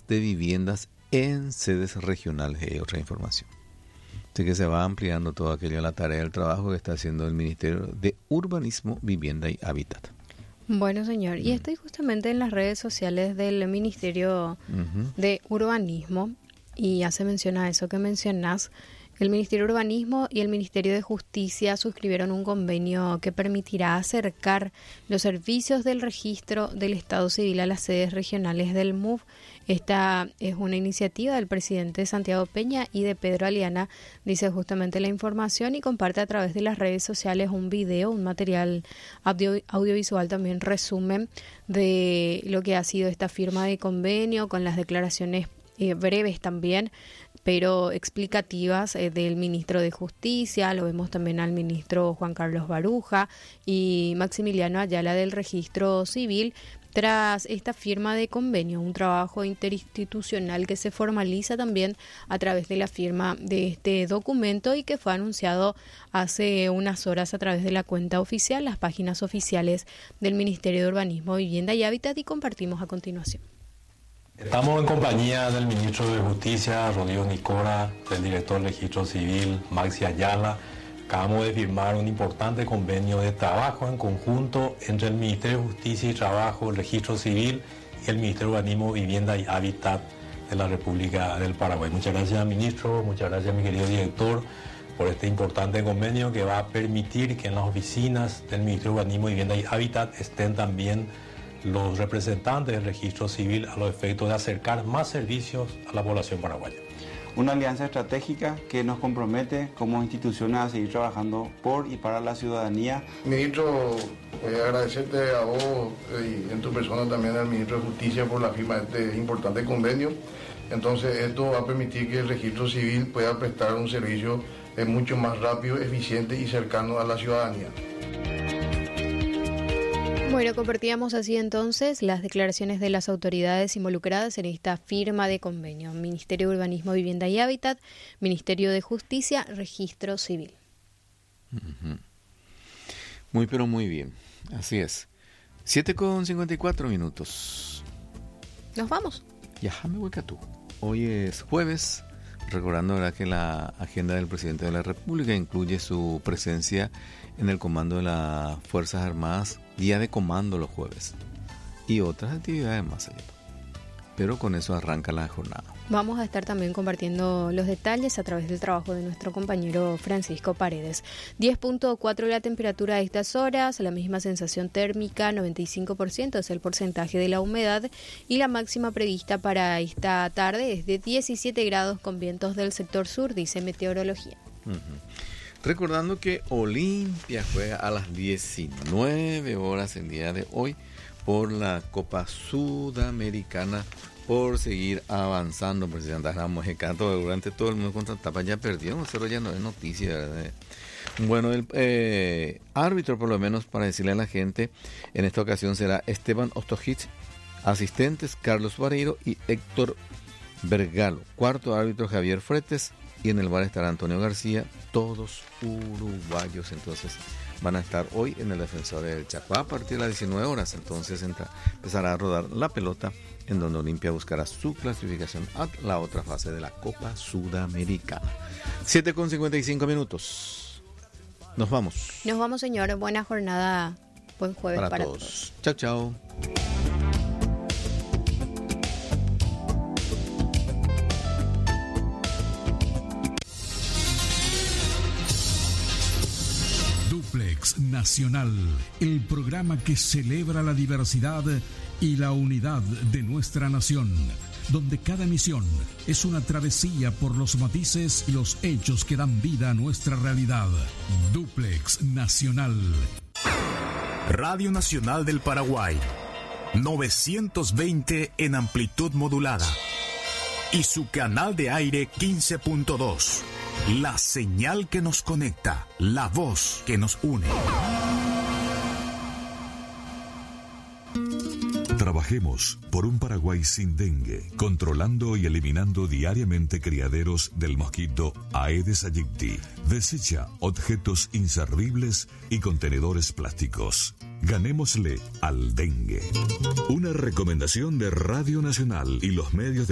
compras de viviendas en sedes regionales y otra información. Así que se va ampliando todo aquello, la tarea del trabajo que está haciendo el Ministerio de Urbanismo, Vivienda y Hábitat. Bueno, señor, y estoy justamente en las redes sociales del Ministerio de Urbanismo y hace mención a eso que mencionás. El Ministerio de Urbanismo y el Ministerio de Justicia suscribieron un convenio que permitirá acercar los servicios del registro del Estado Civil a las sedes regionales del MUV. Esta es una iniciativa del presidente Santiago Peña y de Pedro Aliana, dice justamente la información, y comparte a través de las redes sociales un video, un material audiovisual también resumen de lo que ha sido esta firma de convenio con las declaraciones breves también, pero explicativas del ministro de Justicia. Lo vemos también al ministro Juan Carlos Baruja y Maximiliano Ayala del Registro Civil. Tras esta firma de convenio, un trabajo interinstitucional que se formaliza también a través de la firma de este documento y que fue anunciado hace unas horas a través de la cuenta oficial, las páginas oficiales del Ministerio de Urbanismo, Vivienda y Hábitat, y compartimos a continuación. Estamos en compañía del ministro de Justicia, Rodrigo Nicora, del director del Registro Civil, Maxi Ayala. Acabamos de firmar un importante convenio de trabajo en conjunto entre el Ministerio de Justicia y Trabajo, el Registro Civil y el Ministerio de Urbanismo, Vivienda y Hábitat de la República del Paraguay. Muchas gracias, ministro, muchas gracias, mi querido director, por este importante convenio que va a permitir que en las oficinas del Ministerio de Urbanismo, Vivienda y Hábitat estén también los representantes del Registro Civil a los efectos de acercar más servicios a la población paraguaya. Una alianza estratégica que nos compromete como instituciones a seguir trabajando por y para la ciudadanía. Ministro, agradecerte a vos y en tu persona también al ministro de Justicia por la firma de este importante convenio. Entonces esto va a permitir que el Registro Civil pueda prestar un servicio mucho más rápido, eficiente y cercano a la ciudadanía. Bueno, compartíamos así entonces las declaraciones de las autoridades involucradas en esta firma de convenio. Ministerio de Urbanismo, Vivienda y Hábitat, Ministerio de Justicia, Registro Civil. Muy pero muy bien, así es. 7:54. ¿Nos vamos? Ya me voy a tú. Hoy es jueves, recordando ¿verdad? Que la agenda del presidente de la República incluye su presencia en el comando de las Fuerzas Armadas, día de comando los jueves, y otras actividades más allá. Pero con eso arranca la jornada. Vamos a estar también compartiendo los detalles a través del trabajo de nuestro compañero Francisco Paredes. 10.4 la temperatura a estas horas, la misma sensación térmica, 95% es el porcentaje de la humedad, y la máxima prevista para esta tarde es de 17 grados con vientos del sector sur, dice Meteorología. Recordando que Olimpia juega a las 19 horas el día de hoy por la Copa Sudamericana, por seguir avanzando. Presidente Ramos Ecato, durante todo el mundo contra Tapa ya perdió, nosotros ya no es noticia, ¿verdad? Bueno, el árbitro, por lo menos para decirle a la gente, en esta ocasión será Esteban Ostojic, asistentes Carlos Vareiro y Héctor Vergalo, cuarto árbitro Javier Fretes, y en el bar estará Antonio García, todos uruguayos. Entonces van a estar hoy en el Defensor del Chaco a partir de las 19 horas. Entonces empezará a rodar la pelota, en donde Olimpia buscará su clasificación a la otra fase de la Copa Sudamericana. 7:55. Nos vamos. Nos vamos, señor. Buena jornada. Buen jueves para todos. Chao, chao. Duplex Nacional, el programa que celebra la diversidad y la unidad de nuestra nación, donde cada emisión es una travesía por los matices y los hechos que dan vida a nuestra realidad. Duplex Nacional. Radio Nacional del Paraguay, 920 en amplitud modulada, y su canal de aire 15.2. La señal que nos conecta, la voz que nos une. Trabajemos por un Paraguay sin dengue, controlando y eliminando diariamente criaderos del mosquito Aedes aegypti. Desecha objetos inservibles y contenedores plásticos. Ganémosle al dengue. Una recomendación de Radio Nacional y los medios de